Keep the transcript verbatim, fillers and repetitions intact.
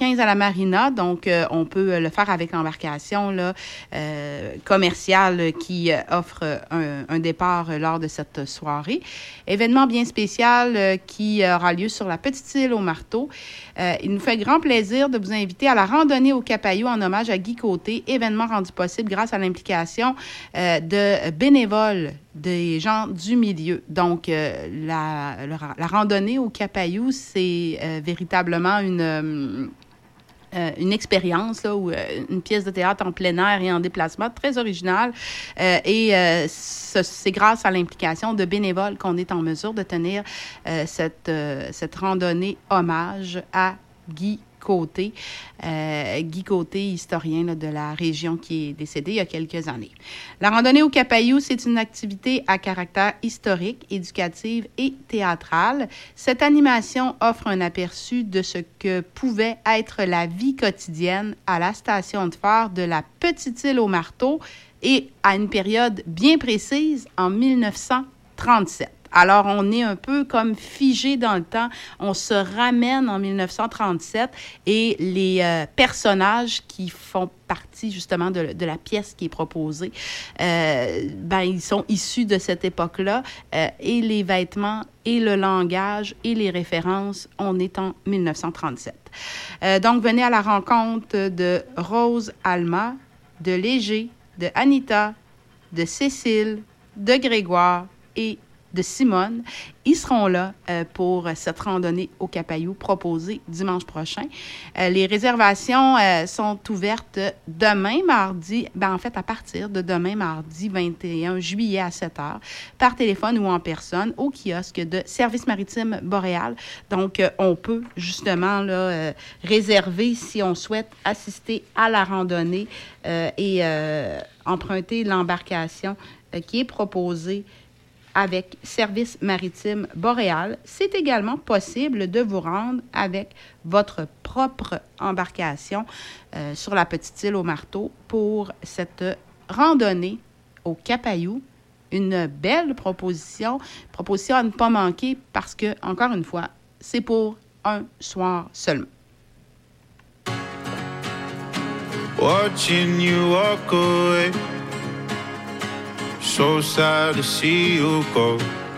quinze à la marina, donc euh, on peut le faire avec l'embarcation là, euh, commerciale qui euh, offre un, un départ lors de cette soirée. Événement bien spécial euh, qui aura lieu sur la petite île au Marteau. Euh, il nous fait grand plaisir de vous inviter à la randonnée au Capayou en hommage à Guy Côté, événement rendu possible grâce à l'implication euh, de bénévoles, des gens du milieu. Donc, euh, la, la, la randonnée au Capayou, c'est euh, véritablement une... Euh, Euh, une expérience, là, ou euh, une pièce de théâtre en plein air et en déplacement très originale. Euh, et euh, ce, c'est grâce à l'implication de bénévoles qu'on est en mesure de tenir euh, cette, euh, cette randonnée hommage à Guy Côté. Euh, Guy Côté, historien là, de la région qui est décédé il y a quelques années. La randonnée au Capayou, c'est une activité à caractère historique, éducative et théâtrale. Cette animation offre un aperçu de ce que pouvait être la vie quotidienne à la station de phare de la Petite Île au Marteau et à une période bien précise, en mille neuf cent trente-sept. Alors, on est un peu comme figé dans le temps. On se ramène en mille neuf cent trente-sept et les euh, personnages qui font partie justement de, de la pièce qui est proposée, euh, ben, ils sont issus de cette époque-là. Euh, et les vêtements et le langage et les références, on est en mille neuf cent trente-sept. Euh, donc, venez à la rencontre de Rose Alma, de Léger, de Anita, de Cécile, de Grégoire et de Simone. Ils seront là euh, pour cette randonnée au Capayou proposée dimanche prochain. Euh, les réservations euh, sont ouvertes demain, mardi, ben en fait à partir de demain, mardi vingt et un juillet à sept heures, par téléphone ou en personne au kiosque de Service maritime Boréal. Donc, euh, on peut justement là, euh, réserver si on souhaite assister à la randonnée euh, et euh, emprunter l'embarcation euh, qui est proposée avec Service maritime Boréal. C'est également possible de vous rendre avec votre propre embarcation euh, sur la petite île au Marteau pour cette randonnée au Capayou. Une belle proposition, proposition à ne pas manquer parce que, encore une fois, c'est pour un soir seulement. Watching you walk away, so sad to see you go.